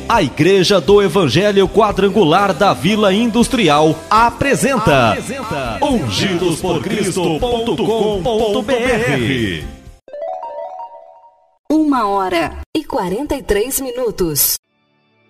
A Igreja do Evangelho Quadrangular da Vila Industrial apresenta ungidosporcristo.com.br. 1h43.